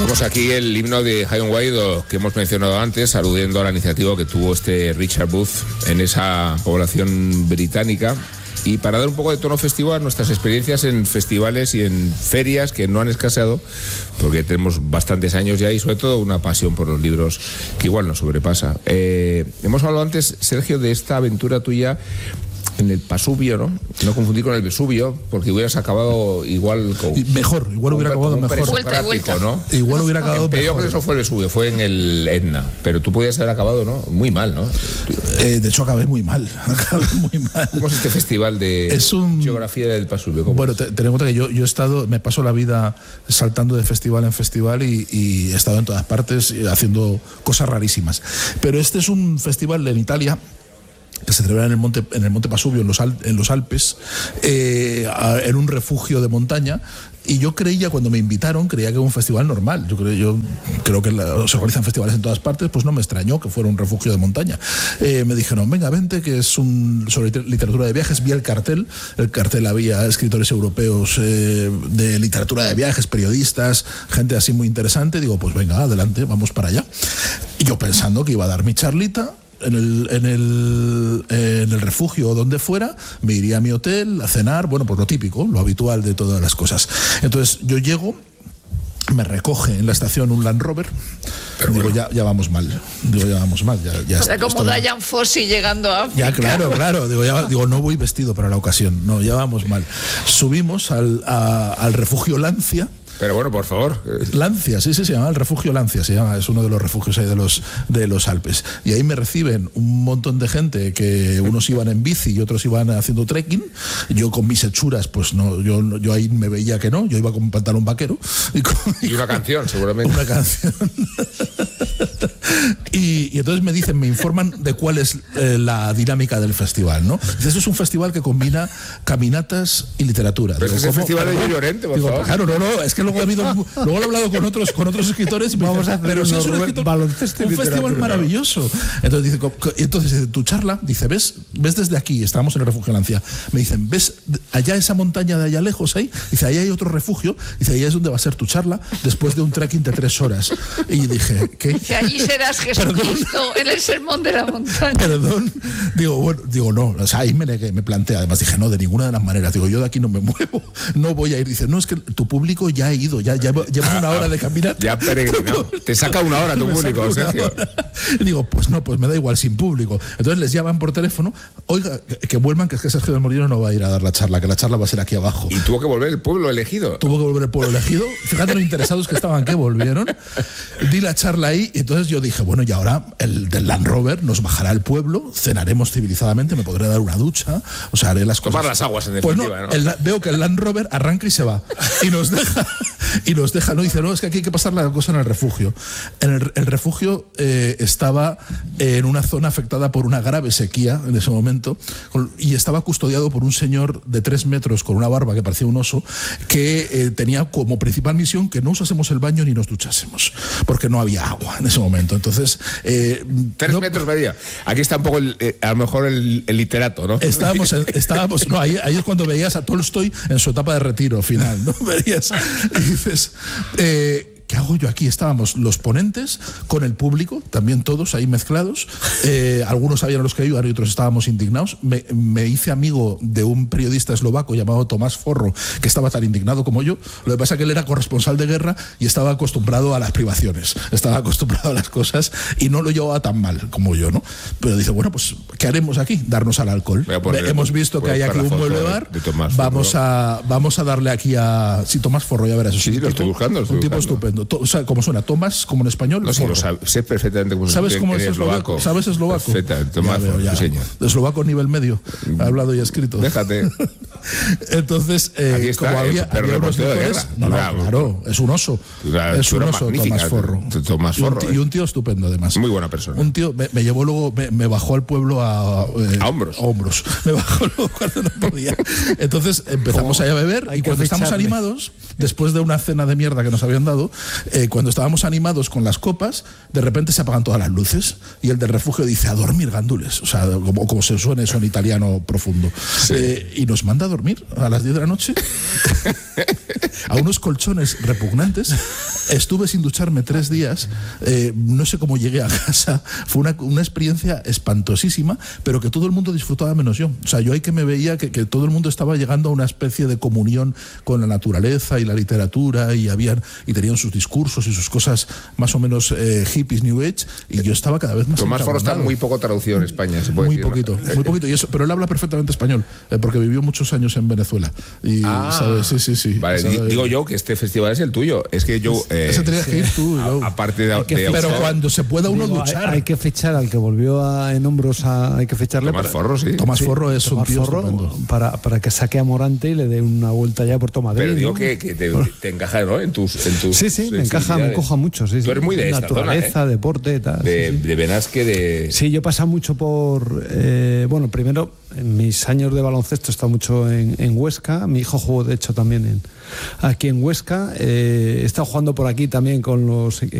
Tenemos aquí el himno de High and Wide que hemos mencionado antes, aludiendo a la iniciativa que tuvo Richard Booth en esa población británica. Y para dar un poco de tono festivo a nuestras experiencias en festivales y en ferias que no han escaseado, porque tenemos bastantes años ya y sobre todo una pasión por los libros que igual nos sobrepasa. Hemos hablado antes, Sergio, de esta aventura tuya en el Pasubio, ¿no? No confundir con el Vesubio, porque hubieras acabado igual con... Mejor, igual hubiera acabado mejor. Vuelta. ¿No? Igual hubiera acabado mejor. Yo creo que eso fue el Vesubio, fue en el Etna, pero tú podías haber acabado, ¿no? Muy mal, ¿no? De hecho, acabé muy mal. ¿Cómo es este festival de geografía del Pasubio? Bueno, ten en cuenta que yo he estado, me paso la vida saltando de festival en festival y he estado en todas partes haciendo cosas rarísimas. Pero este es un festival en Italia que se celebra en el monte Pasubio, en los Alpes, en un refugio de montaña. Y yo cuando me invitaron, creía que era un festival normal. Yo creo que se organizan festivales en todas partes, pues no me extrañó que fuera un refugio de montaña. Me dijeron, venga, vente, que es sobre literatura de viajes. Vi el cartel había escritores europeos de literatura de viajes, periodistas, gente así muy interesante. Digo, pues venga, adelante, vamos para allá. Y yo pensando que iba a dar mi charlita en el refugio o donde fuera, me iría a mi hotel a cenar, bueno, pues lo típico, lo habitual de todas las cosas. Entonces yo llego, me recoge en la estación un Land Rover. Pero digo, bueno, ya vamos mal. Ya o sea, como Dian Fossey llegando a África. Ya, claro. Digo, no voy vestido para la ocasión. No, ya vamos mal. Subimos al refugio Lancia. Pero bueno, por favor. Lancia, sí, se llama el refugio Lancia, es uno de los refugios ahí de los Alpes. Y ahí me reciben un montón de gente, que unos iban en bici y otros iban haciendo trekking. Yo con mis hechuras, pues no, yo ahí me veía que no, yo iba con un pantalón vaquero. Y una canción, seguramente. Una canción. Y entonces me informan de cuál es la dinámica del festival, ¿no? Esto es un festival que combina caminatas y literatura. Pero es el festival de Llorente, por favor. Claro, no, es que luego he hablado con otros escritores y me vamos dicen, a hacer un festival maravilloso. Entonces dice, tu charla, dice, ves desde aquí, estábamos en el refugio Lancia, me dicen, ves allá esa montaña de allá lejos ahí, dice, ahí hay otro refugio, dice, ahí es donde va a ser tu charla después de un trekking de 3 horas. Y dije, ¿qué? Dice, allí serás Jesucristo en el sermón de la montaña. Perdón. Digo, no, o sea, ahí me planteé, además dije, no, de ninguna de las maneras, digo, yo de aquí no me muevo, no voy a ir. Dice, no, es que tu público ya ha ido, ya lleva una hora de caminata. Ya peregrinado. Te saca una hora tu público, Sergio. Digo, pues no, pues me da igual sin público. Entonces les llaman por teléfono, oiga, que vuelvan, que es que Sergio del Molino no va a ir a dar la charla, que la charla va a ser aquí abajo. Y tuvo que volver el pueblo elegido. Fíjate lo interesados que estaban, que volvieron. Di la charla ahí, y entonces yo dije, bueno, y ahora el del Land Rover nos bajará al pueblo, cenaremos civilizadamente, me podré dar una ducha, o sea, haré las cosas. Tomar las aguas, en definitiva, pues no. Veo que el Land Rover arranca y se va. Y nos deja, no, dice, no, es que aquí hay que pasar la cosa en el refugio. El refugio estaba en una zona afectada por una grave sequía en ese momento, y estaba custodiado por un señor de 3 metros con una barba que parecía un oso, que tenía como principal misión que no usásemos el baño ni nos duchásemos, porque no había agua en ese momento. Entonces 3 metros medía. Aquí está un poco a lo mejor el literato, ¿no? Estábamos no, ahí es cuando veías a Tolstoy en su etapa de retiro final, ¿no? Veías y dices, ¿qué hago yo aquí? Estábamos los ponentes con el público, también todos ahí mezclados. Algunos sabían los que iban y otros estábamos indignados. Me hice amigo de un periodista eslovaco llamado Tomás Forro, que estaba tan indignado como yo. Lo que pasa es que él era corresponsal de guerra y estaba acostumbrado a las privaciones, estaba acostumbrado a las cosas y no lo llevaba tan mal como yo, ¿no? Pero dice, bueno, pues, ¿qué haremos aquí? Darnos al alcohol. Hemos visto que hay aquí un mueble bar. Vamos a darle aquí a... Sí, Tomás Forro, ya verás. Sí, lo estoy buscando. Un tipo estupendo. O sea, ¿cómo suena? ¿Tomás, como en español? No, sí, sé perfectamente cómo suena. ¿Sabes cómo es eslovaco? ¿Sabes eslovaco? Perfectamente, Tomás, señor. Eslovaco nivel medio, ha hablado y ha escrito. Déjate. Entonces, aquí está, como había unos licores, claro, es un oso. Es un oso, Tomás Forro. Tomás Forro. Y un tío estupendo, además. Muy buena persona. Un tío, me llevó luego, me bajó al pueblo a hombros. Me bajó luego cuando no podía. Entonces empezamos ahí a beber y cuando estamos animados, después de una cena de mierda que nos habían dado, cuando estábamos animados con las copas, de repente se apagan todas las luces y el del refugio dice, a dormir, gandules. O sea, como se suene eso en italiano profundo. Sí. Y nos manda a dormir a las 10 de la noche a unos colchones repugnantes. Estuve sin ducharme 3 días. No sé cómo llegué a casa. Fue una experiencia espantosísima, pero que todo el mundo disfrutaba menos yo. O sea, yo ahí que me veía que todo el mundo estaba llegando a una especie de comunión con la naturaleza y la literatura, y tenían sus discursos y sus cosas más o menos hippies, New Age, y yo estaba cada vez más Tomás Forro está muy poco traducido en España, se puede muy decir, poquito, ¿no? muy poquito, pero él habla perfectamente español, porque vivió muchos años en Venezuela. Y, ¿sabes? Sí. Vale, ¿sabes? digo yo que este festival es el tuyo. Es que yo... ese tenías que ir tú. Aparte de Pero cuando se pueda uno duchar. Hay que fichar al que volvió en hombros, hay que ficharle. Tomás Forro, sí. Tomás Forro es un tío estupendo. Para que saque a Morante y le dé una vuelta ya por todo Madrid. Pero digo, ¿no? que te encaja, ¿no? En tus Sí, me encaja mucho. Sí, Tú eres muy de esta naturaleza, zona, deporte, tal. De Benasque, de... Sí, yo he pasado mucho por... primero, en mis años de baloncesto he estado mucho en Huesca. Mi hijo jugó, de hecho, también aquí en Huesca. He estado jugando por aquí también con los